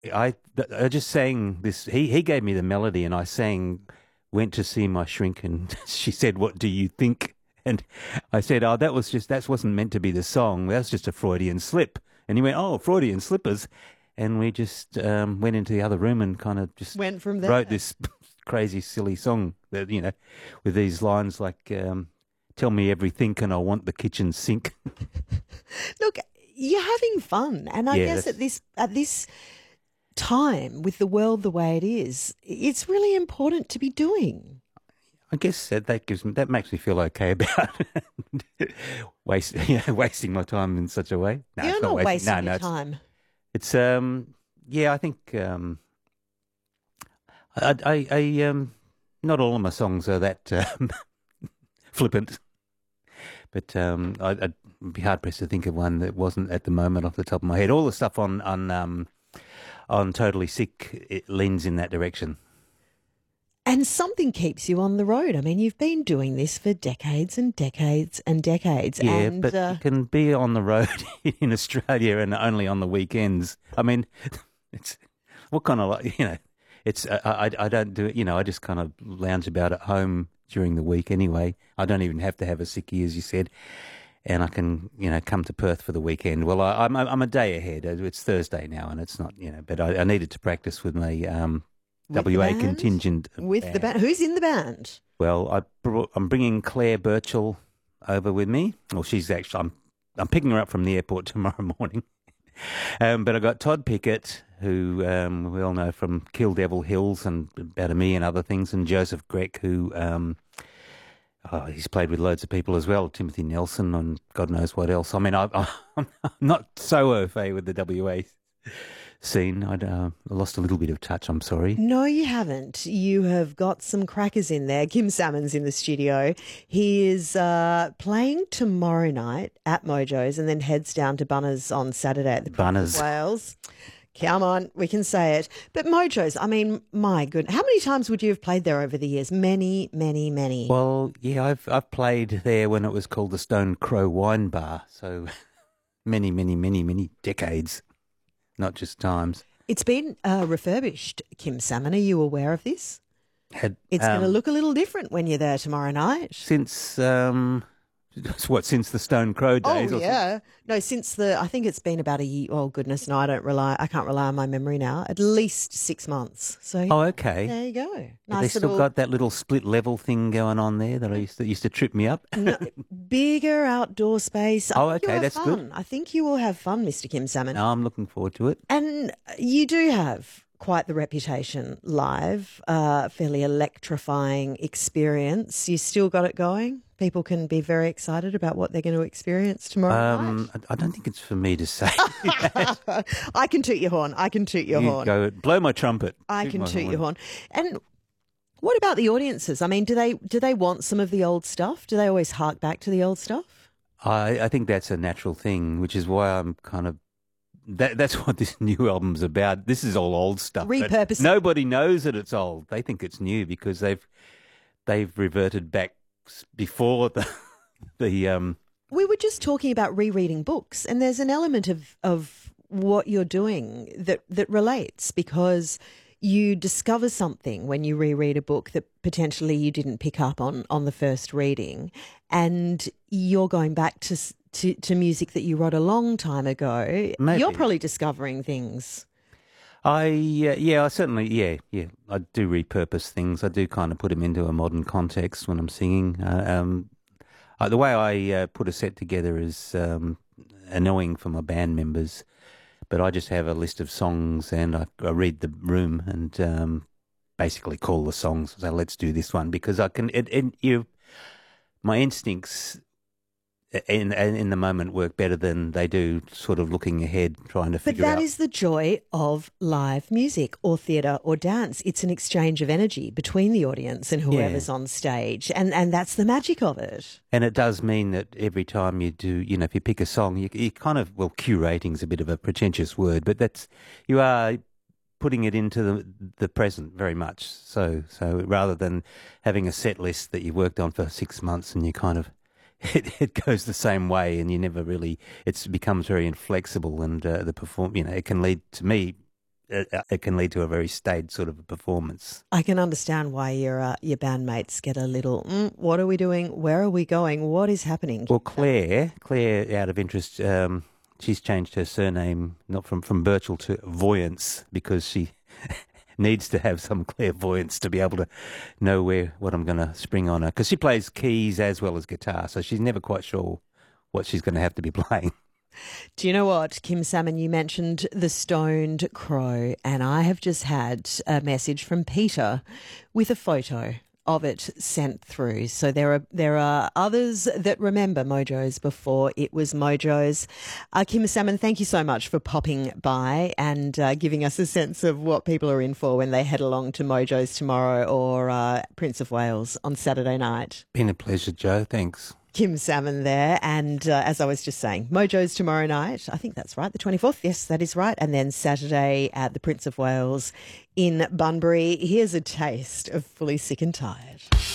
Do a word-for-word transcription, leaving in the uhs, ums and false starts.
I I just sang this. He he gave me the melody, and I sang. Went to see my shrink, and she said, "What do you think?" And I said, "Oh, that was just that wasn't meant to be the song. That was just a Freudian slip." And he went, "Oh, Freudian slippers," and we just um, went into the other room and kind of just Went from there. wrote this crazy, silly song that you know, with these lines like. Um, Tell me everything and I want the kitchen sink. Look, you're having fun. And I Yeah, guess that's- at this at this time, with the world the way it is, it's really important to be doing. I guess that, that gives me, that makes me feel okay about waste, you know, wasting my time in such a way. No, You're it's not wasting, wasting no, no, your it's, time. it's um yeah, I think um I I, I um not all of my songs are that um, flippant, but um I, I'd be hard pressed to think of one that wasn't at the moment off the top of my head. All the stuff on on um on Totally Sick it leans in that direction. And something keeps you on the road. I mean, you've been doing this for decades and decades and decades. Yeah, and, but uh, you can be on the road in Australia and only on the weekends. I mean, it's what kind of like you know, it's I I, I don't do it. You know, I just kind of lounge about at home during the week anyway. I don't even have to have a sickie, as you said, and I can you know come to Perth for the weekend. Well, I, I'm I'm a day ahead. It's Thursday now, and it's not you know, but I, I needed to practice with my um, with the W A band? contingent With the band. Who's in the band? Well, I brought, I'm bringing Claire Birchall over with me. Well, she's actually I'm I'm picking her up from the airport tomorrow morning. um, but I got Todd Pickett, who um, we all know from Kill Devil Hills and About a Million other things, and Joseph Greck, who um, oh, he's played with loads of people as well. Timothy Nelson and God knows what else. I mean, I, I'm not so au fait with the W A scene. I'd uh, lost a little bit of touch. I'm sorry. No, you haven't. You have got some crackers in there. Kim Salmon's in the studio. He is uh, playing tomorrow night at Mojo's and then heads down to Bunners on Saturday at the Prince Bunners. of Wales. Come on, we can say it. But Mojo's, I mean, my goodness. How many times would you have played there over the years? Many, many, many. Well, yeah, I've I've played there when it was called the Stone Crow Wine Bar. So many, many, many, many decades, not just times. It's been uh, refurbished, Kim Salmon. Are you aware of this? Had It's um, going to look a little different when you're there tomorrow night. since um, what since the Stone Crow days? Oh or yeah, no. Since the, I think it's been about a year. Oh goodness, no, I don't rely. I can't rely on my memory now. At least six months. So Oh, okay. there you go. But they Nice still little got that little split level thing going on there that I used to used to trip me up. no, bigger outdoor space. I Oh, think you'll okay, have that's good. fun. I think you will have fun, Mister Kim Salmon. No, I'm looking forward to it. And you do have quite the reputation live. Uh, fairly electrifying experience. You still got it going. People can be very excited about what they're going to experience tomorrow Um, I, I don't think it's for me to say. night. I can toot your horn. I can toot your You horn. go blow my trumpet. I Toot can my toot your horn. horn. And what about the audiences? I mean, do they do they want some of the old stuff? Do they always hark back to the old stuff? I, I think that's a natural thing, which is why I'm kind of that. That's what this new album's about. This is all old stuff. but Repurposing. Nobody knows that it's old. They think it's new because they've they've reverted back s- before the the um. We were just talking about rereading books, and there's an element of of what you're doing that that relates because you discover something when you reread a book that potentially you didn't pick up on on the first reading, and you're going back to s- to, to music that you wrote a long time ago. Maybe. You're probably discovering things. I uh, yeah, I certainly yeah yeah. I do repurpose things. I do kind of put them into a modern context when I'm singing. Uh, um, uh, the way I uh, put a set together is um, annoying for my band members, but I just have a list of songs and I, I read the room and um, basically call the songs. So let's do this one because I can. It, it you, my instincts in in the moment work better than they do sort of looking ahead, trying to But figure that out. is the joy of live music or theatre or dance. It's an exchange of energy between the audience and whoever's on stage. And, and that's the magic of it. And it does mean that every time you do, you know, if you pick a song, you, you kind of, well, curating's a bit of a pretentious word, but that's, you are putting it into the, the present very much. So, so rather than having a set list that you've worked on for six months and you kind of, it, it goes the same way and you never really, it becomes very inflexible and uh, the perform, you know, it can lead to me it, it can lead to a very staid sort of a performance. I can understand why your uh, your bandmates get a little, mm, what are we doing? Where are we going? What is happening? Well, Claire, Claire, out of interest, um, she's changed her surname not from, from Birchall to Voyance because she needs to have some clairvoyance to be able to know where what I'm going to spring on her. Because she plays keys as well as guitar, so she's never quite sure what she's going to have to be playing. Do you know what, Kim Salmon, you mentioned the Stoned Crow, and I have just had a message from Peter with a photo of it sent through. So there are there are others that remember Mojo's before it was Mojo's. Uh, Kim Salmon, thank you so much for popping by and uh, giving us a sense of what people are in for when they head along to Mojo's tomorrow or uh, Prince of Wales on Saturday night. Been a pleasure, Joe. Thanks. Kim Salmon there. And uh, as I was just saying, Mojo's tomorrow night. I think that's right, the twenty-fourth. Yes, that is right. And then Saturday at the Prince of Wales in Bunbury. Here's a taste of Fully Sick and Tired.